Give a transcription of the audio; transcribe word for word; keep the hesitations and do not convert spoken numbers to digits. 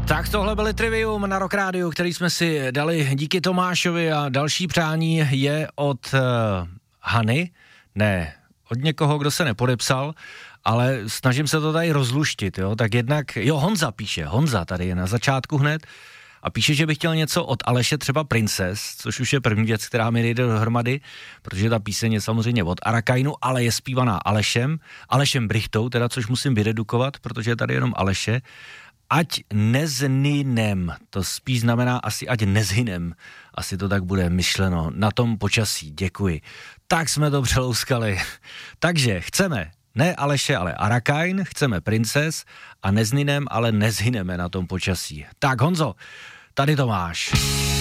Tak tohle byly Trivium na Rock Rádiu, který jsme si dali díky Tomášovi a další přání je od uh, Hany, ne, od někoho, kdo se nepodepsal, ale snažím se to tady rozluštit, jo, tak jednak, jo, Honza píše, Honza tady je na začátku hned a píše, že by chtěl něco od Aleše, třeba Princess, což už je první věc, která mi nejde dohromady, protože ta píseň je samozřejmě od Arakainu, ale je zpívaná Alešem, Alešem Brichtou, teda, což musím vyredukovat, protože je tady jenom Aleše. Ať nezhynem, to spíš znamená asi ať nezhynem, asi to tak bude myšleno, na tom počasí, děkuji. Tak jsme to přelouskali. Takže chceme, ne Aleše, ale Arakain, chceme Princess a nezhynem, ale nezhyneme na tom počasí. Tak Honzo, tady to máš.